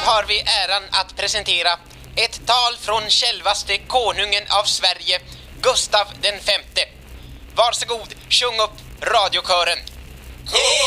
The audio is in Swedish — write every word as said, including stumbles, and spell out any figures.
har vi äran att presentera ett tal från självaste konungen av Sverige, Gustav den femte. Varsågod, sjung upp radiokören.